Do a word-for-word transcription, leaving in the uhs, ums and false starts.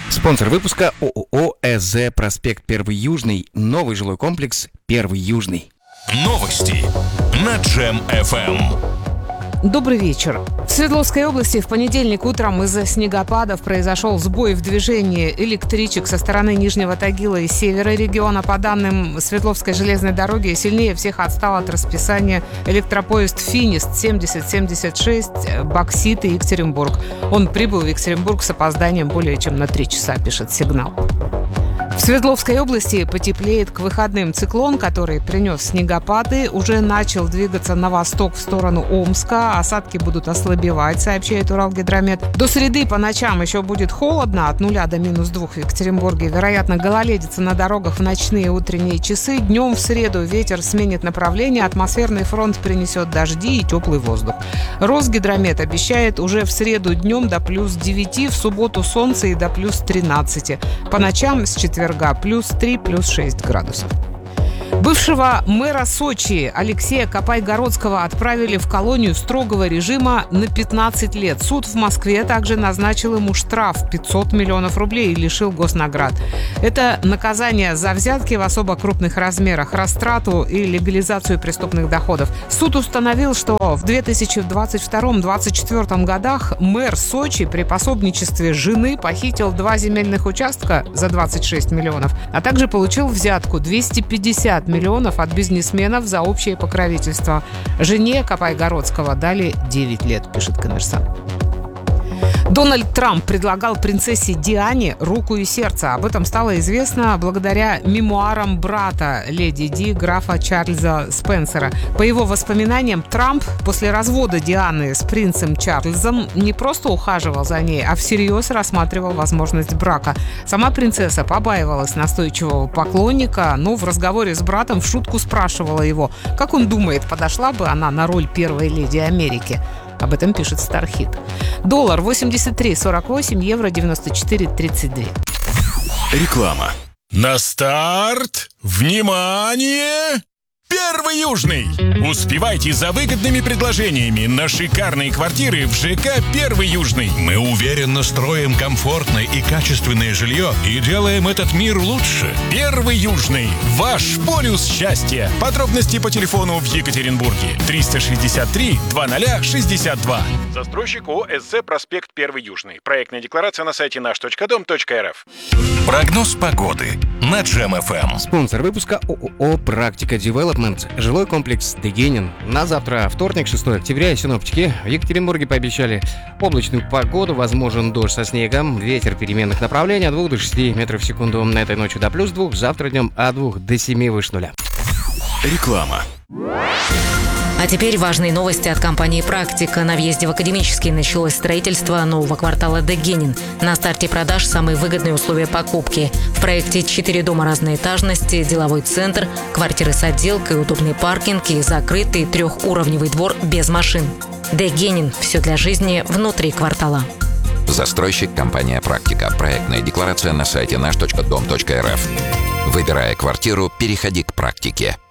Спонсор выпуска ООО ЭЗ «Проспект Первый Южный». Новый жилой комплекс «Первый Южный». Новости на Джем эф эм. Добрый вечер. В Свердловской области в понедельник утром из-за снегопадов произошел сбой в движении электричек со стороны Нижнего Тагила и севера региона. По данным Свердловской железной дороги, сильнее всех отстал от расписания электропоезд «Финист» семьдесят семьдесят шесть Боксит и Екатеринбург. Он прибыл в Екатеринбург с опозданием более чем на три часа, пишет «Сигнал». В Свердловской области потеплеет к выходным. Циклон, который принес снегопады, уже начал двигаться на восток в сторону Омска. Осадки будут ослабевать, сообщает Уралгидромет. До среды по ночам еще будет холодно, от нуля до минус двух в Екатеринбурге. Вероятно, гололедица на дорогах в ночные и утренние часы. Днем в среду ветер сменит направление, атмосферный фронт принесет дожди и теплый воздух. Росгидромет обещает уже в среду днем до плюс девяти, в субботу солнце и до плюс тринадцати. По ночам с четверга плюс три, плюс шесть градусов. Бывшего мэра Сочи Алексея Копайгородского отправили в колонию строгого режима на пятнадцать лет. Суд в Москве также назначил ему штраф пятьсот миллионов рублей и лишил госнаград. Это наказание за взятки в особо крупных размерах, растрату и легализацию преступных доходов. Суд установил, что в две тысячи двадцать втором — две тысячи двадцать четвёртом годах мэр Сочи при пособничестве жены похитил два земельных участка за двадцать шесть миллионов, а также получил взятку двести пятьдесят миллионов от бизнесменов за общее покровительство. Жене Копайгородского дали девять лет, пишет «Коммерсант». Дональд Трамп предлагал принцессе Диане руку и сердце. Об этом стало известно благодаря мемуарам брата леди Ди, графа Чарльза Спенсера. По его воспоминаниям, Трамп после развода Дианы с принцем Чарльзом не просто ухаживал за ней, а всерьез рассматривал возможность брака. Сама принцесса побаивалась настойчивого поклонника, но в разговоре с братом в шутку спрашивала его, как он думает, подошла бы она на роль первой леди Америки. Об этом пишет Стархит. Доллар восемьдесят три сорок восемь, евро девяносто четыре тридцать два. Реклама. На старт! Внимание! Первый Южный! Успевайте за выгодными предложениями на шикарные квартиры в ЖК «Первый Южный». Мы уверенно строим комфортное и качественное жилье и делаем этот мир лучше. Первый Южный. Ваш полюс счастья. Подробности по телефону в Екатеринбурге. триста шестьдесят три двадцать шестьдесят два. Застройщик ООО ЭЗ «Проспект Первый Южный». Проектная декларация на сайте наш точка дом точка эр эф. Прогноз погоды на Джем эф эм. Спонсор выпуска ООО «Практика Девелопмент». Жилой комплекс Дегенин. На завтра, вторник, шестого октября, синоптики в Екатеринбурге пообещали облачную погоду, возможен дождь со снегом, ветер переменных направлений от двух до шести метров в секунду. На этой ночью до плюс двух, завтра днем от двух до семи выше нуля. Реклама. А теперь важные новости от компании «Практика». На въезде в Академический началось строительство нового квартала Дегенин. На старте продаж самые выгодные условия покупки. В проекте четыре дома разной этажности, деловой центр, квартиры с отделкой, удобный паркинг и закрытый трехуровневый двор без машин. Дегенин. Все для жизни внутри квартала. Застройщик компания «Практика». Проектная декларация на сайте наш точка дом точка эр эф. Выбирая квартиру, переходи к «Практике».